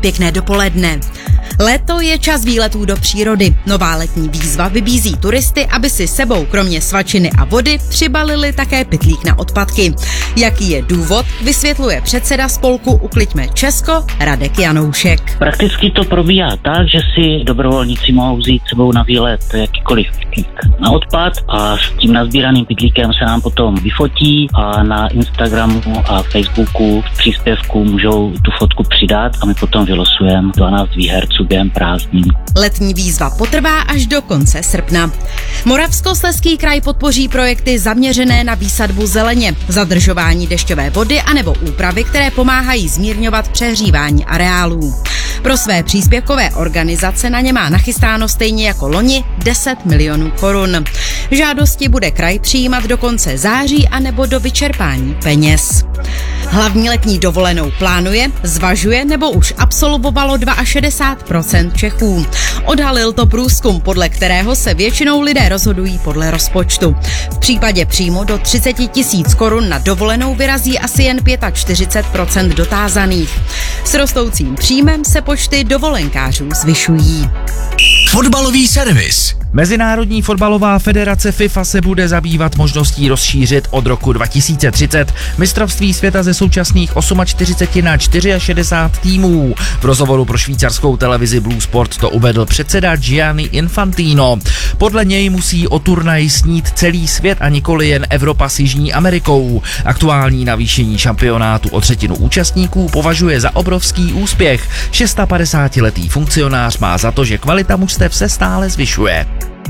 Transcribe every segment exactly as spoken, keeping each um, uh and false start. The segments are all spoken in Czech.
Pěkné dopoledne. Léto je čas výletů do přírody. Nová letní výzva vybízí turisty, aby si sebou kromě svačiny a vody přibalili také pytlík na odpadky. Jaký je důvod, vysvětluje předseda spolku Ukliďme Česko Radek Janoušek. Prakticky to probíhá tak, že si dobrovolníci mohou vzít sebou na výlet jakýkoliv pytlík na odpad a s tím nazbíraným pytlíkem se nám potom vyfotí a na Instagramu a Facebooku v příspěvku můžou tu fotku přidat a my potom vylosujeme dvanáct výherců během prázdnin. Letní výzva potrvá až do konce srpna. Moravskoslezský kraj podpoří projekty zaměřené na výsadbu zeleně, zadržování dešťové vody anebo úpravy, které pomáhají zmírňovat přehřívání areálů. Pro své příspěvkové organizace na ně má nachystáno stejně jako loni deset milionů korun. Žádosti bude kraj přijímat do konce září anebo do vyčerpání peněz. Hlavní letní dovolenou plánuje, zvažuje nebo už absolvovalo šedesát dva procent Čechů. Odhalil to průzkum, podle kterého se většinou lidé rozhodují podle rozpočtu. V případě příjmu do třicet tisíc korun na dovolenou vyrazí asi jen čtyřicet pět procent dotázaných. S rostoucím příjmem se počty dovolenkářů zvyšují. Fotbalový servis. Mezinárodní fotbalová federace FIFA se bude zabývat možností rozšířit od roku dva tisíce třicet mistrovství světa ze současných čtyřicet osm na šedesát čtyři týmů. V rozhovoru pro švýcarskou televizi Blue Sport to uvedl předseda Gianni Infantino. Podle něj musí o turnaj snít celý svět a nikoli jen Evropa s Jižní Amerikou. Aktuální navýšení šampionátu o třetinu účastníků považuje za obrovský úspěch. šedesátiletý funkcionář má za to, že kvalita mužstev se stále zvyšuje.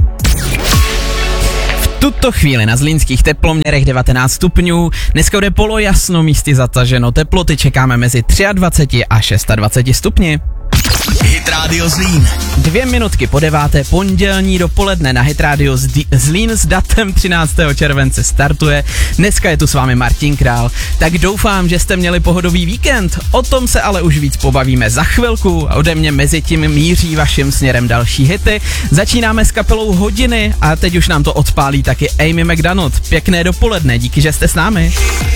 Tuto chvíli na zlínských teploměrech devatenáct stupňů, dneska bude polojasno, místy zataženo, teploty čekáme mezi dvacet tři a dvacet šest stupni. Hit Radio Zlín. Dvě minutky po deváté pondělní dopoledne na Hit Radio Zlín s datem třináctého července startuje. Dneska je tu s vámi Martin Král. Tak doufám, že jste měli pohodový víkend. O tom se ale už víc pobavíme za chvilku. Ode mě mezi tím míří vašim směrem další hity. Začínáme s kapelou Hodiny a teď už nám to odpálí taky Amy McDonald. Pěkné dopoledne, díky, že jste s námi.